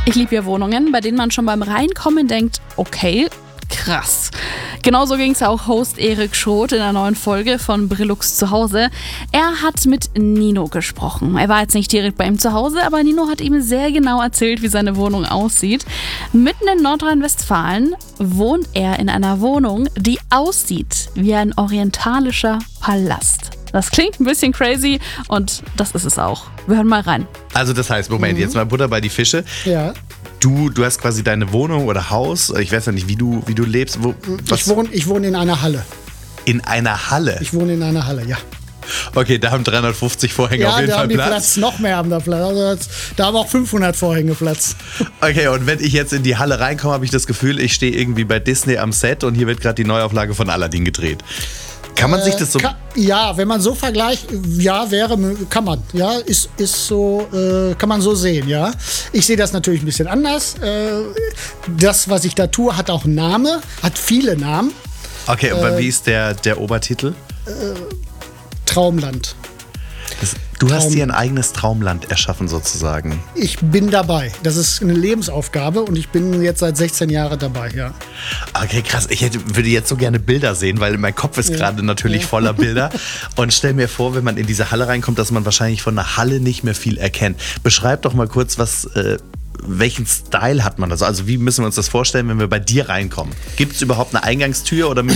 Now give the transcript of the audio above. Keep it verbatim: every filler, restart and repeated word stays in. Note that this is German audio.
Ich liebe ja Wohnungen, bei denen man schon beim Reinkommen denkt, okay, krass. Genauso ging es auch Host Erik Schroth in der neuen Folge von Brillux zu Hause. Er hat mit Nino gesprochen. Er war jetzt nicht direkt bei ihm zu Hause, aber Nino hat ihm sehr genau erzählt, wie seine Wohnung aussieht. Mitten in Nordrhein-Westfalen wohnt er in einer Wohnung, die aussieht wie ein orientalischer Palast. Das klingt ein bisschen crazy und das ist es auch. Wir hören mal rein. Also das heißt, Moment, mhm. jetzt mal Butter bei die Fische. Ja. Du, du hast quasi deine Wohnung oder Haus, ich weiß ja nicht, wie du, wie du lebst. Wo, was? Ich wohne ich wohne in einer Halle. In einer Halle? Ich wohne in einer Halle, ja. Okay, da haben dreihundertfünfzig Vorhänge ja, auf jeden da Fall haben die Platz. Platz. Noch mehr haben da Platz. Also da haben auch fünfhundert Vorhänge Platz. Okay, und wenn ich jetzt in die Halle reinkomme, habe ich das Gefühl, ich stehe irgendwie bei Disney am Set und hier wird gerade die Neuauflage von Aladdin gedreht. Kann man sich das so... Kann, ja, wenn man so vergleicht, ja, wäre, kann man. Ja, ist, ist so, äh, kann man so sehen, ja. Ich sehe das natürlich ein bisschen anders. Äh, das, was ich da tue, hat auch einen Namen, hat viele Namen. Okay, aber äh, wie ist der, der Obertitel? Äh, Traumland. Das, du Traum. hast dir ein eigenes Traumland erschaffen sozusagen. Ich bin dabei. Das ist eine Lebensaufgabe und ich bin jetzt seit sechzehn Jahren dabei, ja. Okay, krass. Ich hätte, würde jetzt so gerne Bilder sehen, weil mein Kopf ist ja. gerade natürlich ja. voller Bilder. Und stell mir vor, wenn man in diese Halle reinkommt, dass man wahrscheinlich von der Halle nicht mehr viel erkennt. Beschreib doch mal kurz, was... Äh, welchen Style hat man das? Also wie müssen wir uns das vorstellen, wenn wir bei dir reinkommen? Gibt es überhaupt eine Eingangstür oder